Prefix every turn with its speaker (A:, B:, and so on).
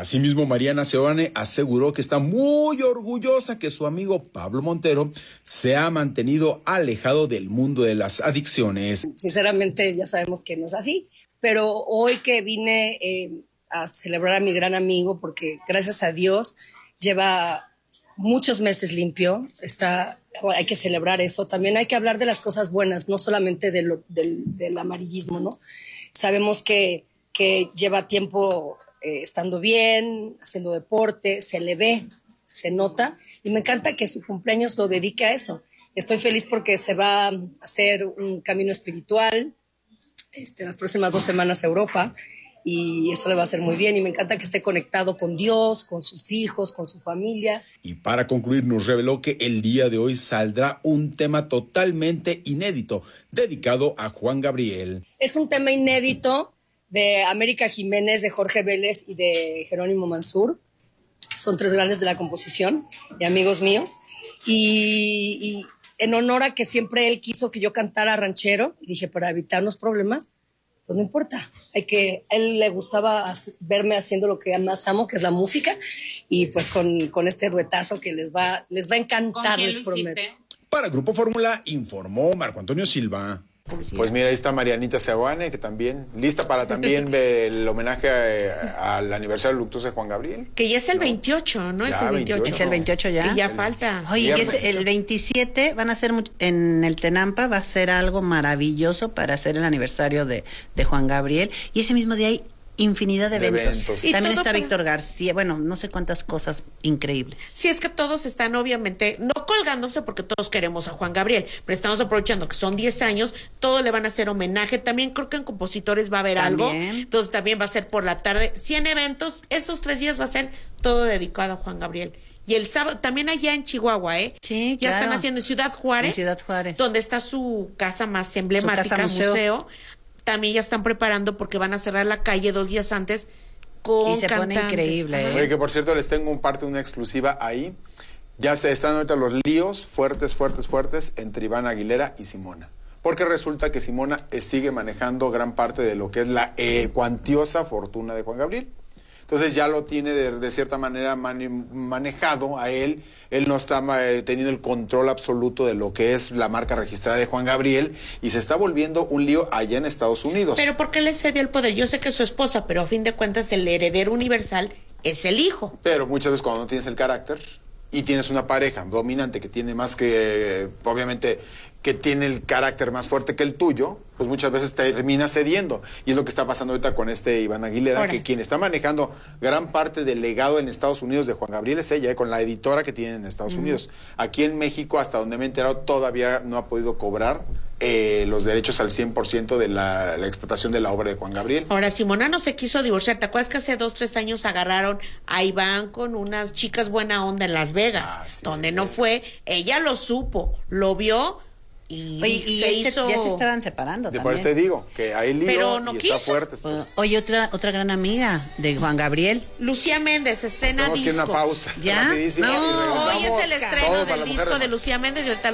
A: Asimismo, Mariana Seoane aseguró que está muy orgullosa que su amigo Pablo Montero se ha mantenido alejado del mundo de las adicciones.
B: Sinceramente ya sabemos que no es así, pero hoy que vine a celebrar a mi gran amigo, porque gracias a Dios lleva muchos meses limpio, hay que celebrar eso. También hay que hablar de las cosas buenas, no solamente del amarillismo, ¿no? Sabemos que lleva tiempo estando bien, haciendo deporte, se le ve, se nota, y me encanta que su cumpleaños lo dedique a eso. Estoy feliz porque se va a hacer un camino espiritual en las próximas 2 semanas a Europa, y eso le va a hacer muy bien, y me encanta que esté conectado con Dios, con sus hijos, con su familia.
A: Y para concluir, nos reveló que el día de hoy saldrá un tema totalmente inédito, dedicado a Juan Gabriel.
B: Es un tema inédito de América Jiménez, de Jorge Vélez y de Jerónimo Mansur, que son 3 grandes de la composición y amigos míos, y en honor a que siempre él quiso que yo cantara ranchero, y dije, para evitarnos problemas, pues no importa, a él le gustaba verme haciendo lo que más amo, que es la música, y pues con este duetazo que les va a encantar, les prometo.
A: Para Grupo Fórmula informó Marco Antonio Silva.
C: Pues mira, ahí está Marianita Seoane, que también, lista para también el homenaje al aniversario luctuoso de Juan Gabriel.
D: Que ya es el 28, ¿no?
C: Ya,
D: Es el 28.
E: Es el 28 ya.
D: Y ya falta.
E: Oye, el 27 van a hacer en el Tenampa, va a ser algo maravilloso para hacer el aniversario de Juan Gabriel. Y ese mismo día hay infinidad de eventos. Y también está Víctor García, bueno, no sé cuántas cosas increíbles.
D: Sí, es que todos están obviamente, no colgándose porque todos queremos a Juan Gabriel, pero estamos aprovechando que son 10 años, todos le van a hacer homenaje, también creo que en compositores va a haber algo, entonces también va a ser por la tarde, 100 eventos, esos 3 días va a ser todo dedicado a Juan Gabriel. Y el sábado, también allá en Chihuahua,
E: Sí,
D: ya
E: claro.
D: están haciendo en Ciudad Juárez, donde está su casa más emblemática, museo. También ya están preparando porque van a cerrar la calle 2 días antes con
E: y se
D: cantantes.
E: Pone increíble.
C: Oye, que por cierto les tengo una exclusiva ahí. Ya se están ahorita los líos fuertes entre Iván Aguilera y Simona. Porque resulta que Simona sigue manejando gran parte de lo que es la cuantiosa fortuna de Juan Gabriel. Entonces ya lo tiene de cierta manera manejado a él. Él no está teniendo el control absoluto de lo que es la marca registrada de Juan Gabriel y se está volviendo un lío allá en Estados Unidos.
D: Pero ¿por qué le cedió el poder? Yo sé que es su esposa, pero a fin de cuentas el heredero universal es el hijo.
C: Pero muchas veces cuando no tienes el carácter y tienes una pareja dominante que tiene más que, obviamente, que tiene el carácter más fuerte que el tuyo, pues muchas veces te terminas cediendo. Y es lo que está pasando ahorita con Iván Aguilera, que quien está manejando gran parte del legado en Estados Unidos de Juan Gabriel es ella, con la editora que tiene en Estados Unidos. Aquí en México, hasta donde me he enterado, todavía no ha podido cobrar los derechos al 100% de la explotación de la obra de Juan Gabriel.
D: Ahora, Simona no se quiso divorciar. ¿Te acuerdas que hace 2-3 años agarraron a Iván con unas chicas buena onda en Las Vegas? Donde no fue, ella lo supo, lo vio. Y
E: ya se estaban separando también.
C: Después te digo que hay lío,
D: pero no
C: y
D: quiso.
C: Está fuerte.
E: Oye, otra gran amiga de Juan Gabriel,
D: Lucía Méndez, estrena disco.
C: Tenemos que ir a una pausa.
E: ¿Ya?
C: Rapidísimo,
D: hoy es el estreno del disco de Lucía Méndez y ahorita